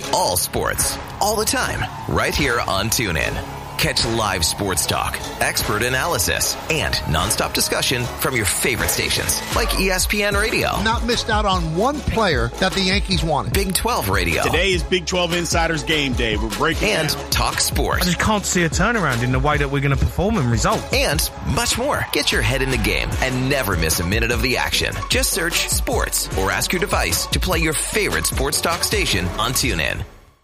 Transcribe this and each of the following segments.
all sports, all the time, right here on TuneIn. Catch live sports talk, expert analysis, and nonstop discussion from your favorite stations like ESPN Radio. Not missed out on one player that the Yankees wanted. Big 12 Radio. Today is Big 12 Insiders Game Day. We're breaking and down. Talk sports. I just can't see a turnaround in the way that we're going to perform and result. And much more. Get your head in the game and never miss a minute of the action. Just search sports or ask your device to play your favorite sports talk station on TuneIn.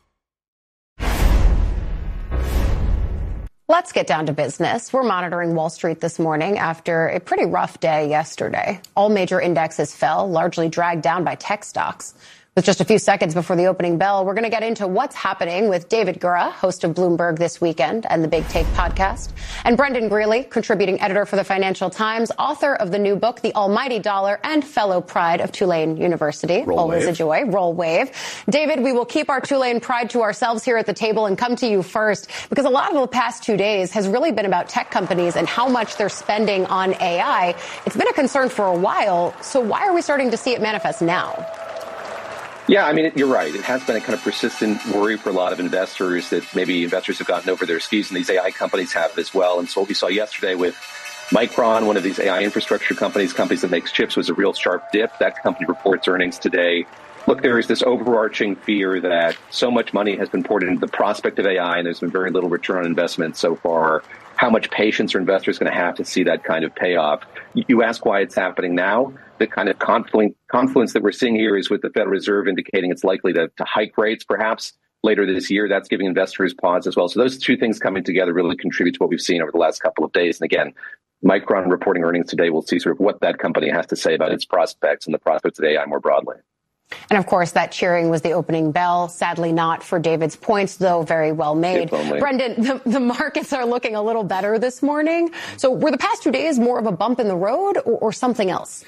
Let's get down to business. We're monitoring Wall Street this morning after a pretty rough day yesterday. All major indexes fell, largely dragged down by tech stocks. With just a few seconds before the opening bell, we're going to get into what's happening with David Gura, host of Bloomberg This Weekend and the Big Take podcast, and Brendan Greeley, contributing editor for the Financial Times, author of the new book, The Almighty Dollar, and fellow pride of Tulane University. Always a joy. Roll wave. David, we will keep our Tulane pride to ourselves here at the table and come to you first, because a lot of the past 2 days has really been about tech companies and how much they're spending on AI. It's been a concern for a while, so why are we starting to see it manifest now? Yeah, I mean, you're right. It has been a kind of persistent worry for a lot of investors that maybe investors have gotten over their skis, and these AI companies have as well. And so what we saw yesterday with Micron, one of these AI infrastructure companies that makes chips, was a real sharp dip. That company reports earnings today. Look, there is this overarching fear that so much money has been poured into the prospect of AI, and there's been very little return on investment so far. How much patience are investors going to have to see that kind of payoff? You ask why it's happening now. The kind of confluence that we're seeing here is with the Federal Reserve indicating it's likely to hike rates perhaps later this year. That's giving investors pause as well. So those two things coming together really contribute to what we've seen over the last couple of days. And again, Micron reporting earnings today. We'll see sort of what that company has to say about its prospects and the prospects of AI more broadly. And of course, that cheering was the opening bell. Sadly not for David's points, though very well made. Brendan, the markets are looking a little better this morning. So were the past 2 days more of a bump in the road or something else?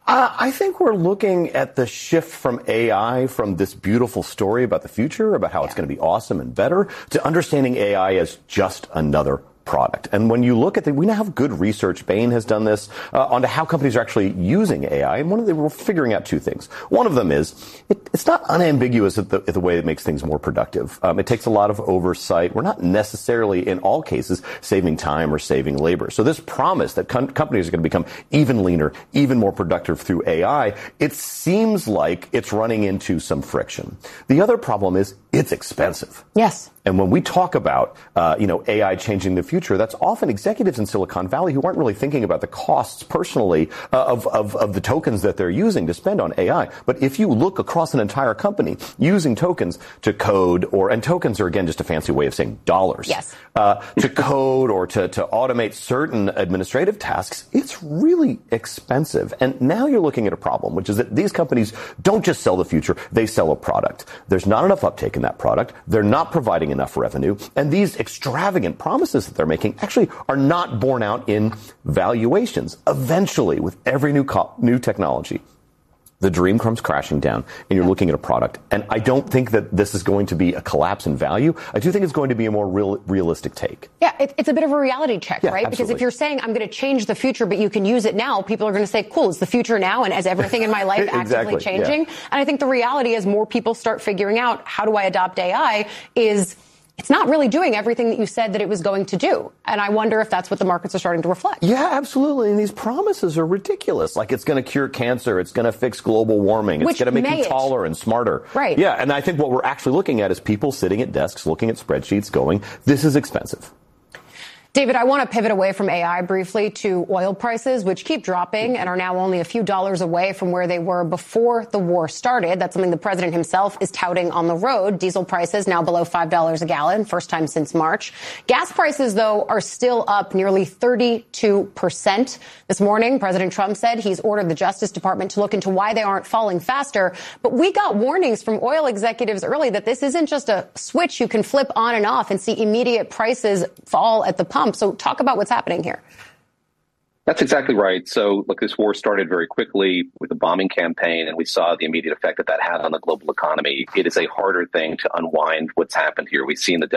I think we're looking at the shift from AI, from this beautiful story about the future, about how it's going to be awesome and better, to understanding AI as just another product. And when you look at we now have good research. Bain has done this onto how companies are actually using AI. And we're figuring out two things. One of them is it's not unambiguous at the way it makes things more productive. It takes a lot of oversight. We're not necessarily in all cases saving time or saving labor. So this promise that companies are going to become even leaner, even more productive through AI, it seems like it's running into some friction. The other problem is it's expensive. Yes. And when we talk about, AI changing the future, that's often executives in Silicon Valley who aren't really thinking about the costs personally of the tokens that they're using to spend on AI. But if you look across an entire company using tokens to code, and tokens are, again, just a fancy way of saying dollars. Yes. To code or to automate certain administrative tasks, it's really expensive. And now you're looking at a problem, which is that these companies don't just sell the future, they sell a product. There's not enough uptake in that product. They're not providing enough revenue. And these extravagant promises that they're making actually are not borne out in valuations. Eventually, with every new technology, the dream comes crashing down, and you're looking at a product. And I don't think that this is going to be a collapse in value. I do think it's going to be a more realistic take. Yeah, it's a bit of a reality check, right? Absolutely. Because if you're saying, I'm going to change the future, but you can use it now, people are going to say, cool, it's the future now, and as everything in my life actively changing? Yeah. And I think the reality is more people start figuring out, how do I adopt AI, it's not really doing everything that you said that it was going to do. And I wonder if that's what the markets are starting to reflect. Yeah, absolutely. And these promises are ridiculous. Like it's going to cure cancer. It's going to fix global warming. It's going to make you taller and smarter. Right. Yeah. And I think what we're actually looking at is people sitting at desks, looking at spreadsheets going, this is expensive. David, I want to pivot away from AI briefly to oil prices, which keep dropping and are now only a few dollars away from where they were before the war started. That's something the president himself is touting on the road. Diesel prices now below $5 a gallon, first time since March. Gas prices, though, are still up nearly 32%. This morning, President Trump said he's ordered the Justice Department to look into why they aren't falling faster. But we got warnings from oil executives early that this isn't just a switch you can flip on and off and see immediate prices fall at the pump. So talk about what's happening here. That's exactly right. So, look, this war started very quickly with the bombing campaign, and we saw the immediate effect that had on the global economy. It is a harder thing to unwind what's happened here. We've seen the